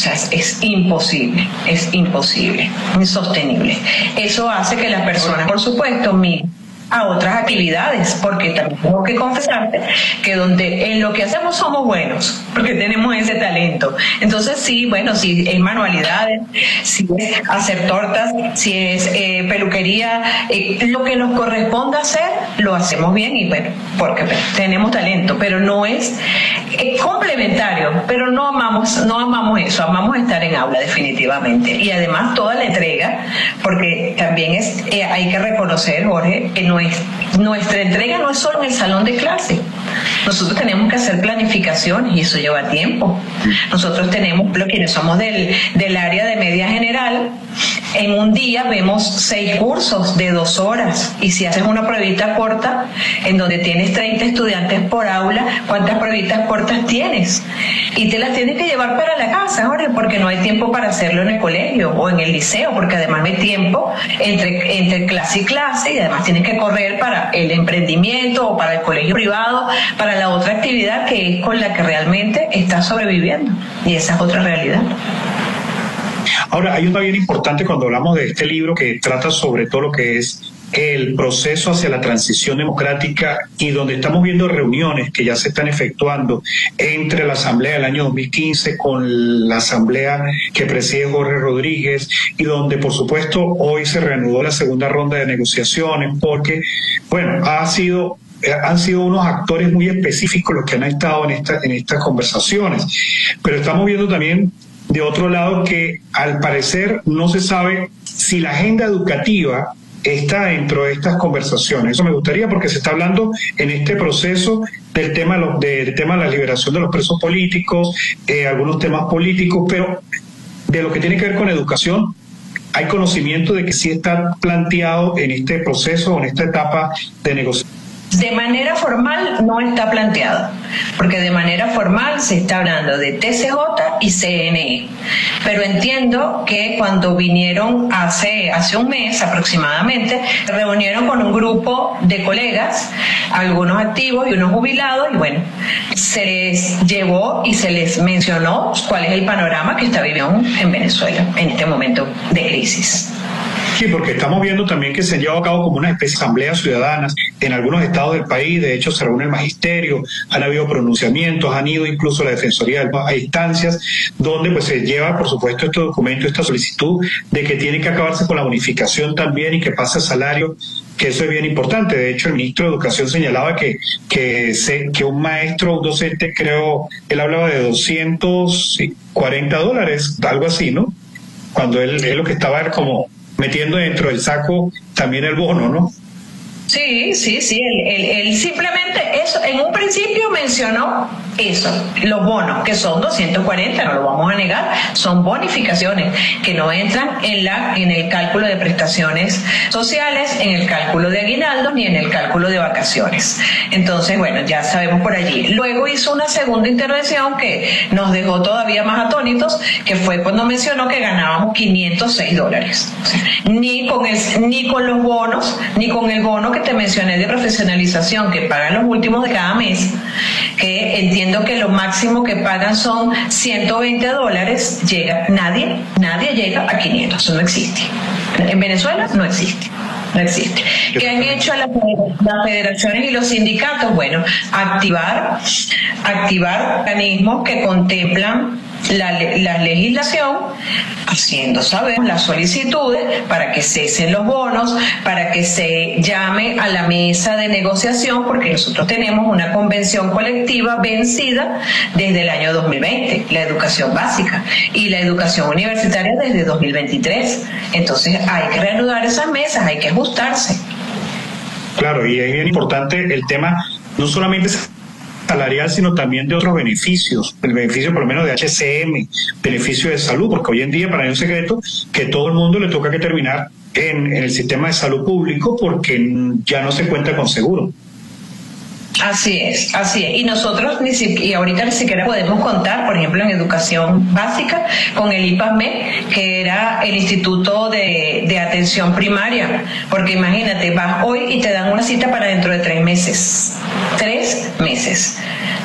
sea, es imposible, insostenible. Eso hace que las personas, por supuesto, migren a otras actividades, porque también tengo que confesarte que donde en lo que hacemos somos buenos, porque tenemos ese talento. Entonces sí, bueno, si es manualidades, si es hacer tortas, si es peluquería, lo que nos corresponda hacer, lo hacemos bien y bueno, porque tenemos talento, pero no es complementario, pero no amamos eso, amamos estar en aula definitivamente. Y además toda la entrega, porque también hay que reconocer, Jorge, que nuestra entrega no es solo en el salón de clase. Nosotros tenemos que hacer planificaciones y eso lleva tiempo. Nosotros tenemos, quienes somos del área de media general, en un día vemos 6 cursos de 2 horas, y si haces una pruebita corta en donde tienes 30 estudiantes por aula, ¿cuántas pruebitas cortas tienes? Y te las tienes que llevar para la casa, Jorge, porque no hay tiempo para hacerlo en el colegio o en el liceo, porque además no hay tiempo entre clase y clase, y además tienes que correr para el emprendimiento o para el colegio privado, para la otra actividad que es con la que realmente estás sobreviviendo, y esa es otra realidad. Ahora, hay un tema bien importante cuando hablamos de este libro que trata sobre todo lo que es el proceso hacia la transición democrática, y donde estamos viendo reuniones que ya se están efectuando entre la Asamblea del año 2015 con la Asamblea que preside Jorge Rodríguez, y donde por supuesto hoy se reanudó la segunda ronda de negociaciones, porque bueno, han sido unos actores muy específicos los que han estado en estas conversaciones, pero estamos viendo también de otro lado que al parecer no se sabe si la agenda educativa está dentro de estas conversaciones. Eso me gustaría, porque se está hablando en este proceso del tema de la liberación de los presos políticos, algunos temas políticos, pero de lo que tiene que ver con educación, ¿hay conocimiento de que sí está planteado en este proceso, en esta etapa de negociación? De manera formal no está planteado, porque de manera formal se está hablando de TCJ y CNE, pero entiendo que cuando vinieron hace un mes aproximadamente, se reunieron con un grupo de colegas, algunos activos y unos jubilados, y bueno, se les llevó y se les mencionó cuál es el panorama que está viviendo en Venezuela en este momento de crisis. Sí, porque estamos viendo también que se han llevado a cabo como una especie de asambleas ciudadanas en algunos estados del país. De hecho, se reúne el magisterio, han habido pronunciamientos, han ido incluso la Defensoría a instancias donde pues se lleva, por supuesto, este documento, esta solicitud de que tiene que acabarse con la bonificación también y que pase a salario, que eso es bien importante. De hecho, el ministro de Educación señalaba que un maestro, un docente, creo, él hablaba de $240, algo así, ¿no? Cuando él lo que estaba era como metiendo dentro del saco también el bono, ¿no? Sí, él simplemente eso, en un principio mencionó eso, los bonos, que son 240, no lo vamos a negar, son bonificaciones que no entran en el cálculo de prestaciones sociales, en el cálculo de aguinaldos, ni en el cálculo de vacaciones. Entonces, bueno, ya sabemos por allí. Luego hizo una segunda intervención que nos dejó todavía más atónitos, que fue cuando mencionó que ganábamos $506. O sea, ni con los bonos, ni con el bono que te mencioné de profesionalización que pagan los últimos de cada mes, que entiendo que lo máximo que pagan son $120, nadie llega a 500, eso no existe. En Venezuela no existe. ¿Qué han hecho las federaciones y los sindicatos? Bueno, activar mecanismos que contemplan la legislación, haciendo saber las solicitudes para que cesen los bonos, para que se llame a la mesa de negociación, porque nosotros tenemos una convención colectiva vencida desde el año 2020, la educación básica, y la educación universitaria desde 2023. Entonces hay que reanudar esas mesas, hay que ajustarse. Claro, y es bien importante el tema, no solamente salarial, sino también de otros beneficios, el beneficio por lo menos de HCM, beneficio de salud, porque hoy en día, para mí es un secreto, que todo el mundo le toca que terminar en el sistema de salud público porque ya no se cuenta con seguro. Así es. Y nosotros ahorita ni siquiera podemos contar, por ejemplo, en educación básica, con el IPASME, que era el Instituto de Atención Primaria, porque imagínate, vas hoy y te dan una cita para dentro de 3 meses. 3 meses.